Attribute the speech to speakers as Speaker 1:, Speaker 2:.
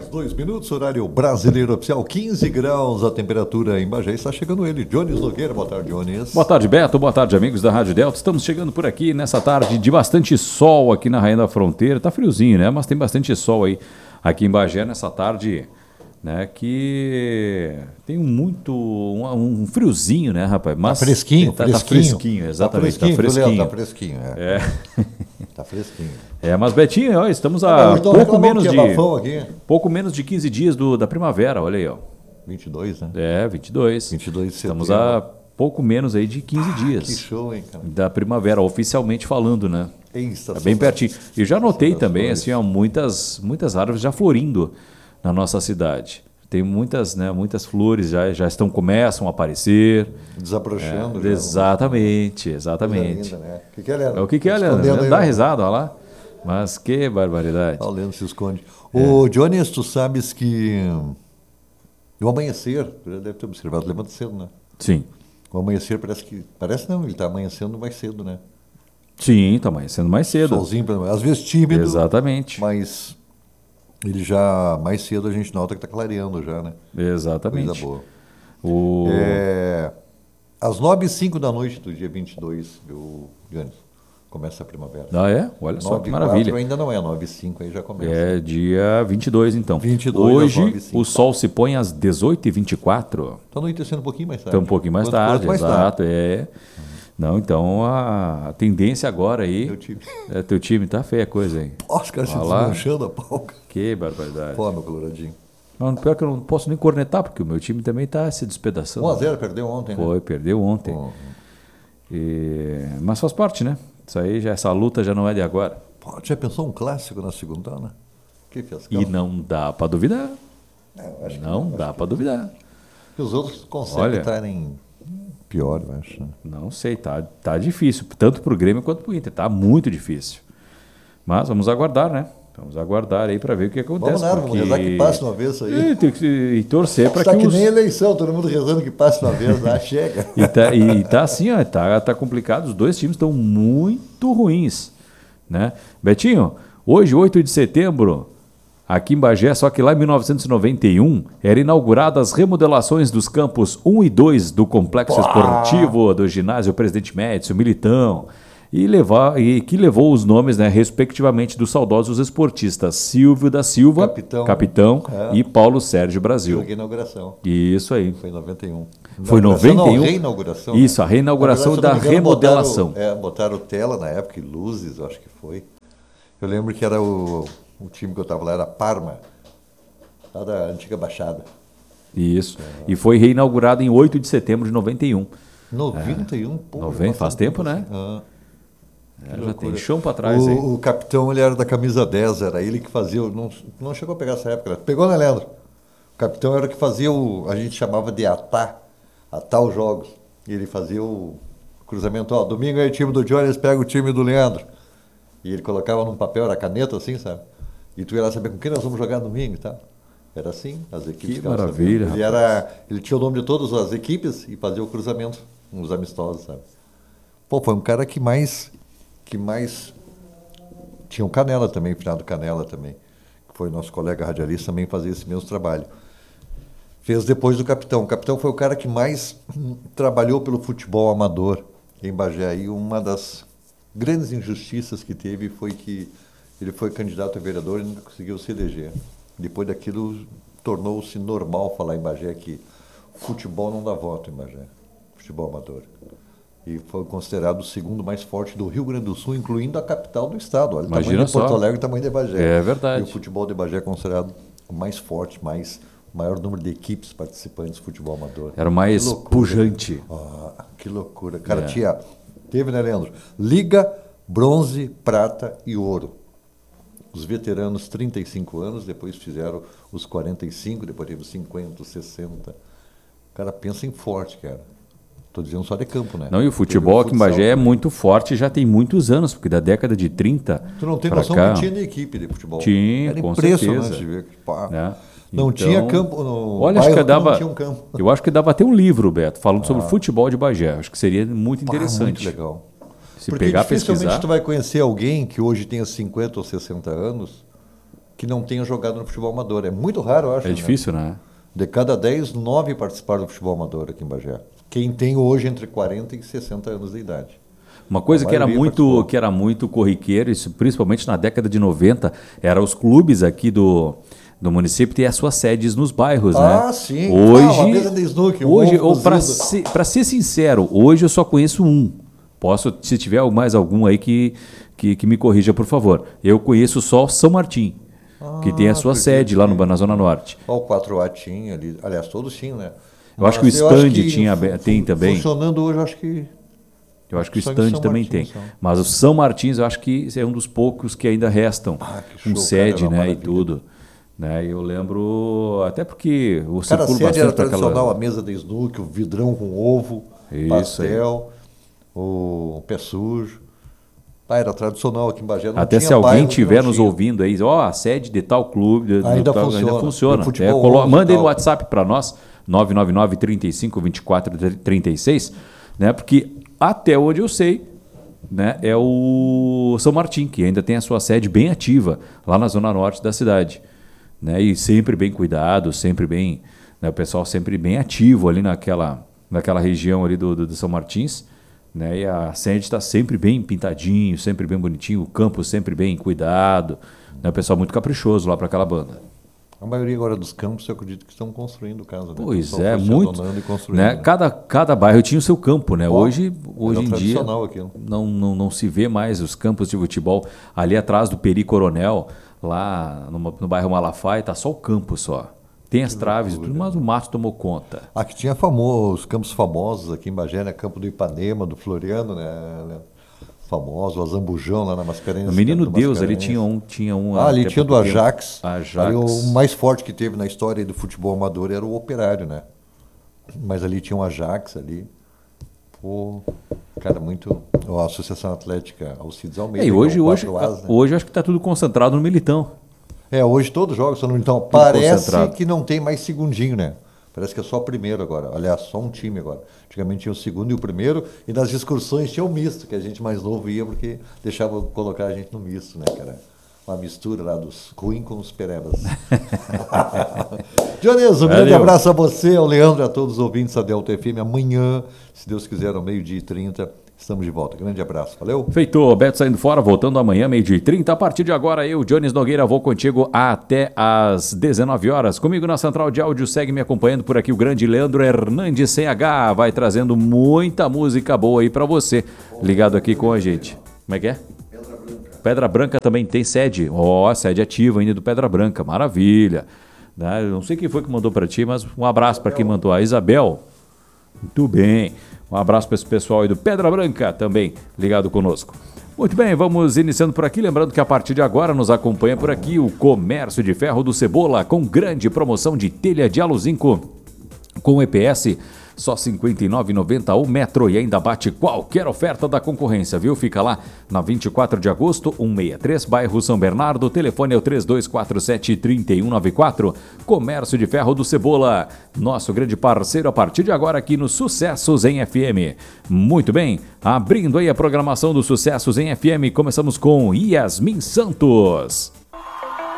Speaker 1: 2 minutos, horário brasileiro oficial, 15 graus a temperatura em Bagé. Está chegando ele, Jones Nogueira. Boa tarde, Jones.
Speaker 2: Boa tarde, Beto. Boa tarde, amigos da Rádio Delta. Estamos chegando por aqui nessa tarde de bastante sol aqui na Rainha da Fronteira. Tá friozinho, né? Mas tem bastante sol aí aqui em Bagé nessa tarde, né? Que tem um friozinho, né, rapaz? Mas
Speaker 1: tá fresquinho,
Speaker 2: tá fresquinho, exatamente. Tá fresquinho.
Speaker 1: Tá fresquinho,
Speaker 2: é.
Speaker 1: Tá fresquinho.
Speaker 2: Mas Betinho, ó, estamos a pouco menos de 15 dias da primavera, olha aí, ó.
Speaker 1: 22, né?
Speaker 2: 22.
Speaker 1: 22 de setembro.
Speaker 2: Estamos a pouco menos aí de 15 dias.
Speaker 1: Que show, hein, cara?
Speaker 2: Da primavera, oficialmente falando, né?
Speaker 1: Tá
Speaker 2: bem pertinho. E já notei também,
Speaker 1: flores.
Speaker 2: assim, ó, muitas árvores já florindo na nossa cidade. Tem muitas flores começam a aparecer.
Speaker 1: Desabrochando.
Speaker 2: Exatamente.
Speaker 1: Linda, né? O que é, Leandro?
Speaker 2: O que é, Leandro? Dá risada, olha lá. Mas que barbaridade.
Speaker 1: O Leandro se esconde. Ô, Jones, tu sabes que o amanhecer, tu já deve ter observado, levanta cedo, né?
Speaker 2: Sim.
Speaker 1: O amanhecer parece não, ele está amanhecendo mais cedo, né?
Speaker 2: Sim, está amanhecendo mais cedo.
Speaker 1: Solzinho, às vezes tímido.
Speaker 2: Exatamente.
Speaker 1: Mas ele já, mais cedo a gente nota que está clareando já, né?
Speaker 2: Exatamente.
Speaker 1: Coisa boa. Às 9h05 da noite do dia 22, Jones, começa a primavera.
Speaker 2: É? Olha só que maravilha.
Speaker 1: Ainda não é, 9h05 aí já começa.
Speaker 2: É dia 22 então.
Speaker 1: 22
Speaker 2: hoje o sol se põe às 18h24.
Speaker 1: Está anoitecendo um pouquinho mais tarde.
Speaker 2: Está um pouquinho mais tarde, exato. Não, então a tendência agora aí... Teu time tá feia a coisa aí.
Speaker 1: Os caras se desmanchando a palca.
Speaker 2: Que barbaridade.
Speaker 1: Pô, meu coloradinho.
Speaker 2: Não, pior que eu não posso nem cornetar, porque o meu time também está se despedaçando.
Speaker 1: 1-0, perdeu ontem, né?
Speaker 2: Foi, perdeu ontem. Mas faz parte, né? Essa luta já não é de agora.
Speaker 1: Pô, já pensou um clássico na segunda, né? Que fiascão.
Speaker 2: E não dá para duvidar. Não dá para duvidar.
Speaker 1: Que os outros conseguem estarem pior, eu acho. Né?
Speaker 2: Não sei, tá difícil, tanto para o Grêmio quanto para o Inter. Tá muito difícil. Mas vamos aguardar, né? Vamos aguardar aí para ver o que acontece.
Speaker 1: Vamos rezar que passe uma vez isso aí.
Speaker 2: E torcer para que
Speaker 1: Está que nem eleição, todo mundo rezando que passe uma vez, lá chega.
Speaker 2: E tá assim, ó, tá complicado. Os dois times estão muito ruins, né? Betinho, hoje, 8 de setembro, aqui em Bagé, só que lá em 1991, eram inauguradas as remodelações dos campos 1 e 2 do Complexo Esportivo do Ginásio Presidente Médici, Militão. E que levou os nomes, né, respectivamente, dos saudosos esportistas Silvio da Silva, capitão e Paulo Sérgio Brasil.
Speaker 1: Joguei inauguração.
Speaker 2: Isso aí.
Speaker 1: Foi em 91.
Speaker 2: Foi em 91?
Speaker 1: Não, reinauguração.
Speaker 2: Isso, a reinauguração da remodelação.
Speaker 1: Botaram tela na época e luzes, eu acho que foi. Eu lembro que era o time que eu estava lá, era Parma, lá da antiga Baixada.
Speaker 2: Isso. E foi reinaugurado em 8 de setembro de 91.
Speaker 1: 91, pô.
Speaker 2: Faz tempo, né? Já tem chão para trás aí.
Speaker 1: O capitão, ele era da camisa 10, era ele que fazia, não chegou a pegar essa época, pegou, né, Leandro? O capitão era o que fazia a gente chamava de atar os jogos. E ele fazia o cruzamento, domingo aí o time do Jones pega o time do Leandro. E ele colocava num papel, era caneta assim, sabe? E tu ia lá saber com quem nós vamos jogar domingo e tal. Era assim, as equipes.
Speaker 2: Que maravilha,
Speaker 1: ele tinha o nome de todas as equipes e fazia o cruzamento, uns amistosos, sabe? Pô, foi um cara que mais tinha o Canela também, o finado Canela também, que foi nosso colega radialista, também fazia esse mesmo trabalho. Fez depois do capitão. O capitão foi o cara que mais trabalhou pelo futebol amador em Bagé. E uma das grandes injustiças que teve foi que ele foi candidato a vereador e nunca conseguiu se eleger. Depois daquilo, tornou-se normal falar em Bagé que futebol não dá voto em Bagé, futebol amador. E foi considerado o segundo mais forte do Rio Grande do Sul, incluindo a capital do estado. Olha,
Speaker 2: imagina
Speaker 1: tamanho de
Speaker 2: só.
Speaker 1: Porto Alegre e tamanho de Bagé.
Speaker 2: É verdade.
Speaker 1: E o futebol de Bagé é considerado o mais forte, o maior número de equipes participantes de futebol amador.
Speaker 2: Era o mais pujante.
Speaker 1: Que loucura. Cara, teve, né, Leandro? Liga, bronze, prata e ouro. Os veteranos, 35 anos, depois fizeram os 45, depois teve os 50, os 60. O cara pensa em forte, cara. Estou dizendo só de campo, né?
Speaker 2: Não, e o futebol aqui em Bagé é muito forte já tem muitos anos, porque da década de 30
Speaker 1: tu não tem noção que tinha de equipe de futebol.
Speaker 2: Tinha,
Speaker 1: era
Speaker 2: com
Speaker 1: impressionante
Speaker 2: certeza.
Speaker 1: De ver que, pá,
Speaker 2: né?
Speaker 1: Não tinha campo no
Speaker 2: olha, acho que
Speaker 1: não tinha um campo.
Speaker 2: Eu acho que dava até um livro, Beto, falando sobre o futebol de Bagé. Acho que seria muito interessante.
Speaker 1: Muito legal.
Speaker 2: Se
Speaker 1: porque
Speaker 2: pegar,
Speaker 1: dificilmente
Speaker 2: pesquisar.
Speaker 1: tu vai conhecer alguém que hoje tenha 50 ou 60 anos que não tenha jogado no futebol amador. É muito raro, eu acho.
Speaker 2: É difícil, né?
Speaker 1: De cada 10, 9 participaram do futebol amador aqui em Bagé. Quem tem hoje entre 40 e 60 anos de idade.
Speaker 2: Uma coisa que era muito corriqueiro, isso principalmente na década de 90, era os clubes aqui do município ter as suas sedes nos bairros, né?
Speaker 1: Ah, sim.
Speaker 2: Hoje,
Speaker 1: uma mesa de snooker,
Speaker 2: para ser sincero, hoje eu só conheço um. Se tiver mais algum aí que me corrija, por favor. Eu conheço só São Martim, que tem a sua sede lá na Zona Norte.
Speaker 1: O 4A tinha ali, aliás, todos tinham, né?
Speaker 2: Eu acho que o stand tem também.
Speaker 1: Funcionando hoje,
Speaker 2: eu acho que o stand também tem. Mas o São Martins, eu acho que é um dos poucos que ainda restam com sede, né, e tudo. Né? Eu lembro, até porque o
Speaker 1: Cara, a sede era tradicional, a mesa de snooker, o vidrão com ovo, pastel, o pé sujo. Era tradicional aqui em Bagé.
Speaker 2: Até se alguém estiver nos ouvindo aí, a sede de tal clube
Speaker 1: ainda funciona.
Speaker 2: Manda aí no WhatsApp para nós, 999 35 24 36, né? Porque até onde eu sei, né, é o São Martim, que ainda tem a sua sede bem ativa lá na zona norte da cidade. Né, e sempre bem cuidado, sempre bem, né, o pessoal sempre bem ativo ali naquela região ali do São Martins, né, e a sede está sempre bem pintadinho, sempre bem bonitinho, o campo sempre bem cuidado, né, o pessoal muito caprichoso lá para aquela banda.
Speaker 1: A maioria agora dos campos, eu acredito que estão construindo casa. Né?
Speaker 2: Pois é, muito. Né, cada bairro tinha o seu campo, né? Hoje em dia não se vê mais os campos de futebol ali atrás do Peri Coronel. Lá no bairro Malafaia está só o campo só. Tem as traves e tudo, mas o mato tomou conta.
Speaker 1: Aqui tinha os campos famosos aqui em Bagé, né? Campo do Ipanema, do Floriano, né? Famoso, o Azambujão lá na Mascarenhas.
Speaker 2: O Menino Deus, ali tinha um.
Speaker 1: Ali tinha do Ajax.
Speaker 2: Ali,
Speaker 1: o mais forte que teve na história do futebol amador era o Operário, né? Mas ali tinha um Ajax ali. Pô, cara, muito. A Associação Atlética Alcides Almeida.
Speaker 2: E hoje acho que está tudo concentrado no Militão.
Speaker 1: Hoje todos jogam só no Militão. Parece que não tem mais segundinho, né? Parece que é só o primeiro agora. Aliás, só um time agora. Antigamente tinha o segundo e o primeiro, e nas excursões tinha o misto, que a gente mais novo ia porque deixava colocar a gente no misto, né, cara? Uma mistura lá dos ruins com os perebas. Dionísio, um grande abraço a você, ao Leandro, a todos os ouvintes da Delta FM. Amanhã, se Deus quiser, ao 12h30, estamos de volta. Grande abraço. Valeu.
Speaker 2: Feito. Beto saindo fora, voltando amanhã, 12h30. A partir de agora, eu, Jones Nogueira, vou contigo até às 19 horas. Comigo na central de áudio, segue me acompanhando por aqui o grande Leandro Hernandes CH. Vai trazendo muita música boa aí pra você. Ligado aqui com a gente. Como é que é? Pedra Branca também tem sede. Sede ativa ainda do Pedra Branca. Maravilha. Eu não sei quem foi que mandou para ti, mas um abraço para quem mandou. A Isabel. Muito bem. Um abraço para esse pessoal aí do Pedra Branca também ligado conosco. Muito bem, vamos iniciando por aqui. Lembrando que a partir de agora nos acompanha por aqui o Comércio de Ferro do Cebola, com grande promoção de telha de aluzinco com EPS. Só R$ 59,90 o metro e ainda bate qualquer oferta da concorrência, viu? Fica lá na 24 de agosto, 163, bairro São Bernardo. O telefone é o 3247-3194. Comércio de Ferro do Cebola, nosso grande parceiro a partir de agora aqui no Sucessos em FM. Muito bem, abrindo aí a programação do Sucessos em FM, começamos com Yasmin Santos.